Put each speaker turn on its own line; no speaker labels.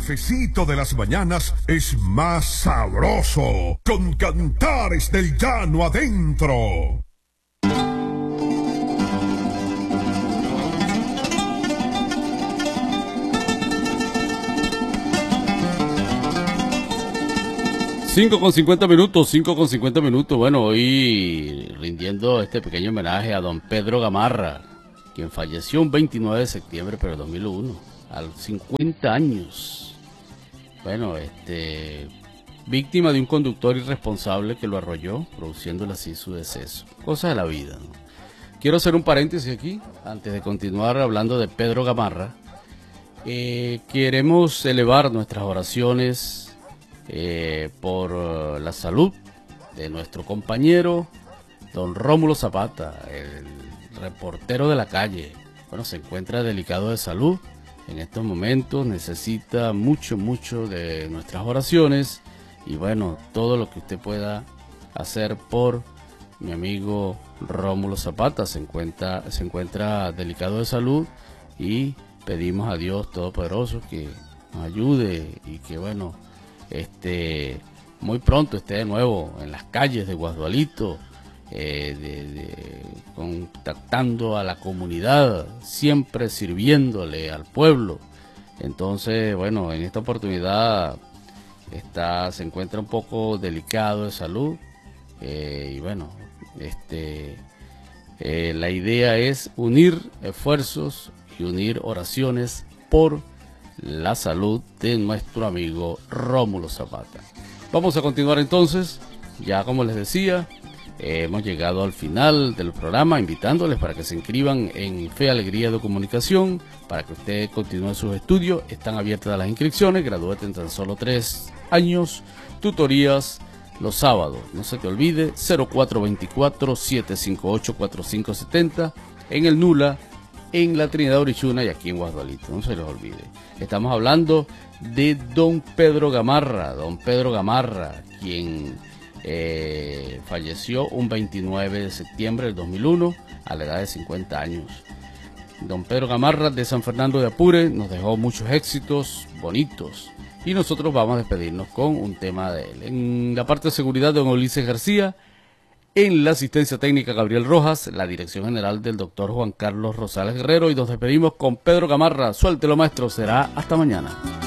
cafecito de las mañanas es más sabroso con Cantares del Llano adentro.
Cinco con 50 minutos. Bueno, hoy rindiendo este pequeño homenaje a don Pedro Gamarra, quien falleció un 29 de septiembre pero 2001, a los 50 años. Bueno, víctima de un conductor irresponsable que lo arrolló, produciéndole así su deceso. Cosas de la vida, ¿no? Quiero hacer un paréntesis aquí, antes de continuar hablando de Pedro Gamarra. Queremos elevar nuestras oraciones por la salud de nuestro compañero don Rómulo Zapata, el reportero de la calle. Bueno, se encuentra delicado de salud en estos momentos, necesita mucho de nuestras oraciones y bueno, todo lo que usted pueda hacer por mi amigo Rómulo Zapata. Se encuentra delicado de salud y pedimos a Dios Todopoderoso que nos ayude y que bueno, muy pronto esté de nuevo en las calles de Guasdualito, contactando a la comunidad, siempre sirviéndole al pueblo. Entonces, bueno, en esta oportunidad se encuentra un poco delicado de salud, y bueno, la idea es unir esfuerzos y unir oraciones por la salud de nuestro amigo Rómulo Zapata. Vamos a continuar entonces, ya como les decía, hemos llegado al final del programa, invitándoles para que se inscriban en Fe, Alegría de Comunicación, para que usted continúe sus estudios. Están abiertas las inscripciones, gradúate en tan solo 3 años, tutorías los sábados. No se te olvide, 0424-758-4570 en el Nula, en la Trinidad Orichuna y aquí en Guasdualito, no se les olvide. Estamos hablando de don Pedro Gamarra, quien falleció un 29 de septiembre del 2001 a la edad de 50 años. Don Pedro Gamarra de San Fernando de Apure nos dejó muchos éxitos bonitos y nosotros vamos a despedirnos con un tema de él. En la parte de seguridad, don Ulises García. En la asistencia técnica, Gabriel Rojas, la dirección general del doctor Juan Carlos Rosales Guerrero, y nos despedimos con Pedro Gamarra. Suéltelo, maestro, será hasta mañana.